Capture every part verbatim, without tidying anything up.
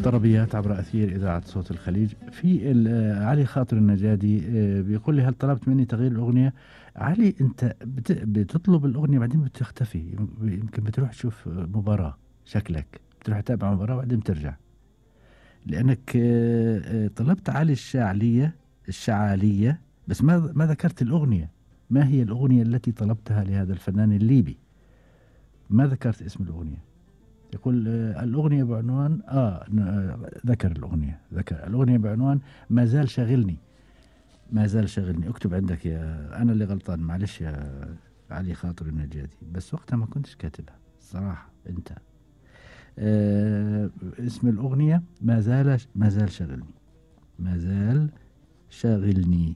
طربيات عبر أثير إذاعة صوت الخليج. في ال- آه، علي خاطر النجادي آه، بيقول لي هل طلبت مني تغيير الأغنية؟ علي، أنت بت- بتطلب الأغنية بعدين بتختفي، يم- يمكن بتروح تشوف مباراة، شكلك بتروح تتابع مباراة وبعدين بترجع، لأنك آه، آه، طلبت علي الشعلية الشعالية، بس ما ما ذكرت الأغنية. ما هي الأغنية التي طلبتها لهذا الفنان الليبي؟ ما ذكرت اسم الأغنية. يقول آه، الأغنية بعنوان آه ن- آه، ذكر الأغنية ذكر الأغنية بعنوان ما زال شاغلني. ما زال شاغلني. اكتب عندك، يا أنا اللي غلطان، معلش يا علي خاطر النجادي، بس وقتها ما كنتش كاتبها الصراحة أنت. آه اسم الأغنية ما زال ما زال شاغلني. ما زال شاغلني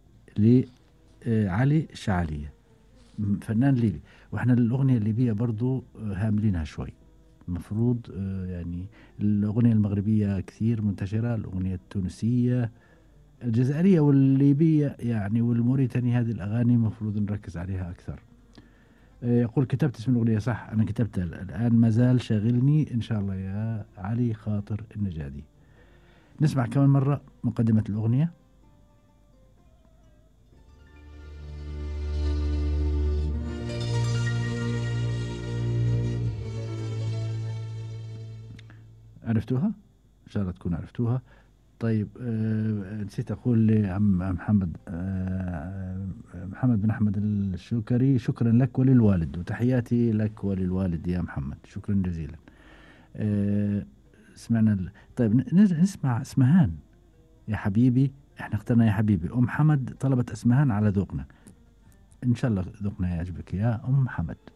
لعلي شعلية، م- فنان ليبي. واحنا الأغنية الليبية برضو آه، هاملينها شوي. المفروض آه، يعني الأغنية المغربية كثير منتشرة، الأغنية التونسية، الجزائرية والليبية يعني والموريتانية، هذه الأغاني المفروض نركز عليها أكثر. آه، يقول كتبت اسم الأغنية صح، أنا كتبتها الآن، ما زال شاغلني، إن شاء الله يا علي خاطر النجادي. نسمع كمان مرة مقدمة الأغنية. عرفتوها؟ إن شاء الله تكون عرفتوها. طيب آه نسيت أقول لعم محمد آه محمد بن أحمد الشوكري، شكرا لك وللوالد، وتحياتي لك وللوالد يا محمد، شكرا جزيلا. آه سمعنا ال... طيب ن- نز- نسمع اسمهان يا حبيبي. احنا اخترنا يا حبيبي، أم حمد طلبت اسمهان على ذوقنا، إن شاء الله ذوقنا يعجبك يا أم حمد.